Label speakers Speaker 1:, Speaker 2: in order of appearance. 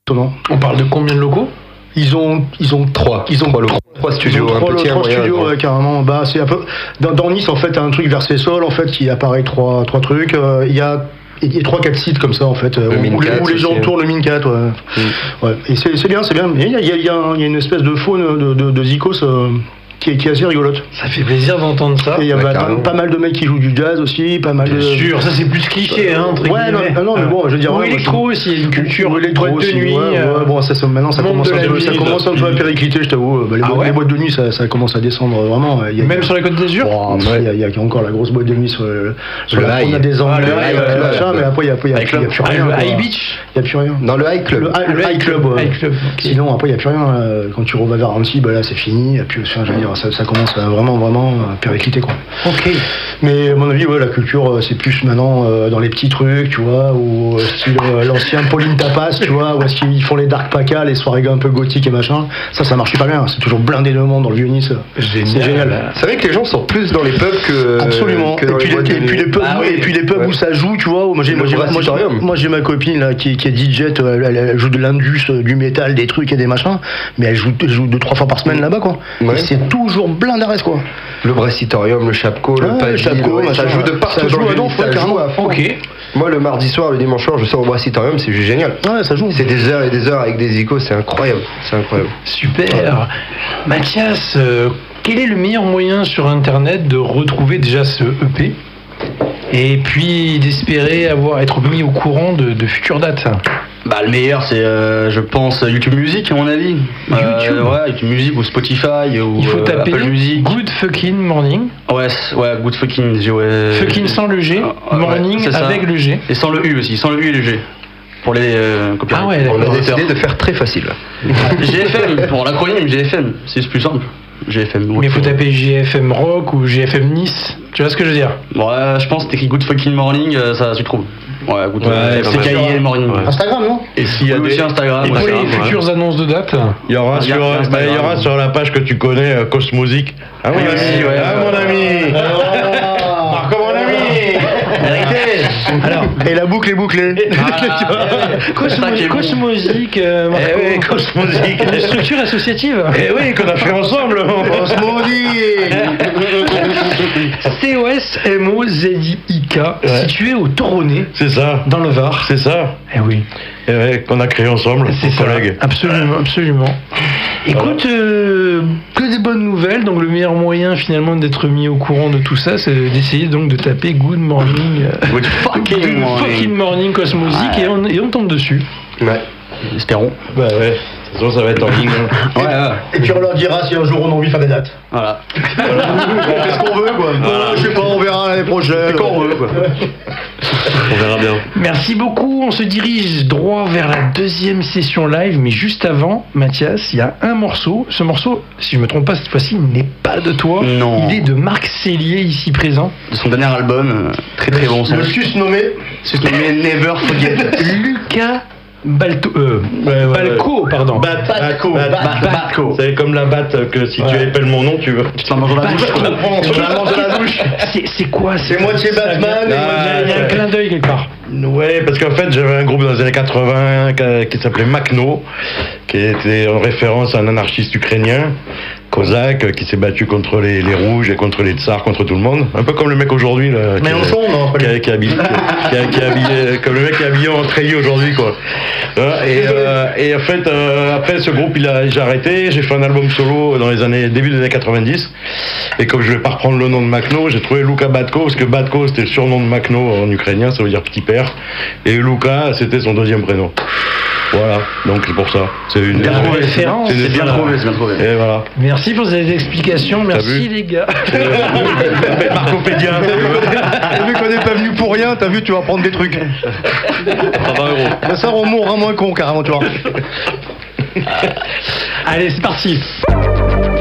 Speaker 1: étonnant.
Speaker 2: On parle de combien de locaux ?
Speaker 1: Ils ont trois. Ils ont
Speaker 3: trois studios,
Speaker 1: trois
Speaker 3: moyen,
Speaker 1: studios, ouais, carrément. Bah, c'est un peu dans Nice en fait, t'as un truc versé sol en fait qui apparaît trois trucs. Il y a 3-4 sites comme ça en fait où les gens tournent le Min4. Ouais. Et c'est bien. Mais il y a une espèce de faune de zikos qui est assez rigolote.
Speaker 2: Ça fait plaisir d'entendre ça.
Speaker 1: Et il y a pas mal de mecs qui jouent du jazz aussi, pas mal de.
Speaker 2: Bien sûr, ça c'est plus cliché, entre
Speaker 1: guillemets. Non, mais bon, je veux dire.
Speaker 2: Ou électro aussi, il y a une culture électro de nuit.
Speaker 1: Bon, maintenant ça commence un peu à péricliter, je t'avoue. Les boîtes de nuit, ça commence à descendre vraiment.
Speaker 2: Même sur la Côte d'Azur.
Speaker 1: Il y a encore la grosse boîte de nuit sur la on a des Anglais, mais après il y a plus rien.
Speaker 2: Le High Beach.
Speaker 1: Il y a plus rien.
Speaker 3: Dans le High Club.
Speaker 1: Le High Club. Sinon après il y a plus rien. Quand tu vas vers Annecy, là c'est fini. Et puis je veux dire, ça commence à vraiment péricliter quoi.
Speaker 2: Ok.
Speaker 1: Mais à mon avis, la culture c'est plus maintenant dans les petits trucs, tu vois, ou style l'ancien Pauline Tapas, tu vois, où est-ce qu'ils font les dark PACA, les soirées un peu gothiques et machin. Ça marche pas bien. C'est toujours blindé de monde dans le Vieux-Nice. C'est génial.
Speaker 3: C'est vrai que les gens sont plus dans les pubs que.
Speaker 1: Absolument. Et puis les pubs où ça joue, tu vois. Moi j'ai ma copine là qui est DJ, elle joue de l'indus, du métal, des trucs et des machins, mais elle joue 2-3 fois par semaine là-bas quoi. Ouais. Et c'est toujours blindarès quoi.
Speaker 3: Le Bressitorium, le Chapco, le Paddy, ça joue de partout.
Speaker 1: Ça joue à donf, carrément.
Speaker 2: Ok.
Speaker 3: Moi le mardi soir, le dimanche soir, je sors au Bressitorium, c'est juste génial.
Speaker 1: Ouais, ça joue.
Speaker 3: C'est des heures et des heures avec des icônes, c'est incroyable.
Speaker 2: Super. Mathias, quel est le meilleur moyen sur internet de retrouver déjà ce EP et puis d'espérer être mis au courant de futures dates?
Speaker 4: Le meilleur c'est je pense YouTube Music à mon avis. YouTube Music ou Spotify ou
Speaker 2: il faut taper
Speaker 4: Apple Music.
Speaker 2: Good Fucking Morning.
Speaker 4: Ouais, Good Fucking
Speaker 2: Fucking sans le G, Morning avec le G.
Speaker 4: Et sans le U aussi, sans le U et le G. Pour les copyrights.
Speaker 2: Ah ouais,
Speaker 3: on a décidé de faire très facile.
Speaker 4: GFM, pour l'acronyme GFM, c'est plus simple. GFM.
Speaker 2: Mais il faut taper GFM Rock ou GFM Nice. Tu vois ce que je veux dire?
Speaker 4: Ouais, je pense que t'écris Good Fucking Morning, ça tu trouves. Ouais, c'est KIL Morning.
Speaker 1: Ouais. Instagram, non?
Speaker 5: Et s'il y a
Speaker 4: aussi Instagram.
Speaker 2: Et pour les futures annonces de date,
Speaker 5: il y aura sur la page que tu connais, Cosmosic.
Speaker 4: Ah oui, aussi, ouais.
Speaker 5: Ah mon ami. Marco mon ami.
Speaker 1: Alors, et la boucle est bouclée.
Speaker 2: Cosmosic,
Speaker 5: Cosmosic.
Speaker 2: Une structure associative.
Speaker 5: Eh oui, qu'on a fait ensemble.
Speaker 1: Cosmosic.
Speaker 2: COSMOZIK, situé au Toronnet.
Speaker 5: C'est ça.
Speaker 2: Dans le Var.
Speaker 5: C'est ça.
Speaker 2: Eh oui.
Speaker 5: Qu'on a créé ensemble,
Speaker 2: c'est ça, collègues. Absolument. Écoute, que des bonnes nouvelles. Donc le meilleur moyen finalement d'être mis au courant de tout ça, c'est d'essayer donc de taper Good Morning,
Speaker 4: Good fucking
Speaker 2: morning Cosmosic, et on tombe dessus.
Speaker 3: Ouais.
Speaker 4: Espérons.
Speaker 5: Ouais. De toute façon, ça va être en ligne.
Speaker 1: Et puis on leur dira si un jour on a envie de faire des dates.
Speaker 4: Voilà.
Speaker 1: On fait ce qu'on veut quoi. Je sais pas, on verra l'année prochaine.
Speaker 4: Quand on veut quoi.
Speaker 5: On verra bien.
Speaker 2: Merci beaucoup. On se dirige droit vers la deuxième session live, mais juste avant, Mathias, il y a un morceau. Ce morceau, si je me trompe pas cette fois-ci, n'est pas de toi.
Speaker 4: Non.
Speaker 2: Il est de Marc Cellier ici présent.
Speaker 4: De son dernier album, très bon son.
Speaker 1: Le susnommé
Speaker 4: Never Forget.
Speaker 2: Lucas Balco, pardon.
Speaker 4: Batco.
Speaker 5: C'est comme la batte que si tu appelles mon nom, tu
Speaker 4: te la manges dans la bouche.
Speaker 2: C'est quoi?
Speaker 1: C'est moitié Batman.
Speaker 2: Il y a un clin d'œil quelque part.
Speaker 5: Ouais, parce qu'en fait, j'avais un groupe dans les années 80 qui s'appelait Makhno, qui était en référence à un anarchiste ukrainien, Kozak, qui s'est battu contre les rouges et contre les tsars, contre tout le monde. Un peu comme le mec aujourd'hui, là.
Speaker 1: Mais au fond, non.
Speaker 5: Qui est habillé, comme le mec qui est habillé en treillis aujourd'hui, quoi. Et en fait, après ce groupe, j'ai arrêté. J'ai fait un album solo dans début des années 90. Et comme je vais pas reprendre le nom de Makhno, j'ai trouvé Luka Batko, parce que Batko, c'était le surnom de Makhno en ukrainien, ça veut dire petit père. Et Luka, c'était son deuxième prénom. Voilà, donc c'est pour ça. C'est une
Speaker 2: bien trouvé. Référence.
Speaker 4: C'est bien trouvé.
Speaker 5: Et voilà.
Speaker 2: Merci pour ces explications, merci les gars.
Speaker 5: Marcopédien.
Speaker 1: Vu qu'on n'est pas venu pour rien, t'as vu, tu vas prendre des trucs.
Speaker 5: 20
Speaker 1: €. Ça, on mourra moins con, carrément, tu vois.
Speaker 2: Allez, c'est parti.